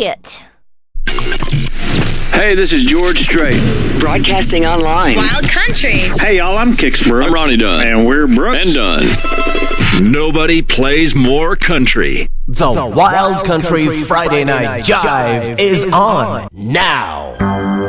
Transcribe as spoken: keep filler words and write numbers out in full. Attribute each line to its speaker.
Speaker 1: it.
Speaker 2: Hey, this is George Strait.
Speaker 3: Broadcasting online.
Speaker 4: Wild Country.
Speaker 5: Hey, y'all, I'm Kix Brooks.
Speaker 2: I'm Ronnie Dunn.
Speaker 5: And we're Brooks.
Speaker 2: And Dunn. Nobody plays more country.
Speaker 6: The, the Wild Country, Country Friday Night Jive is on now.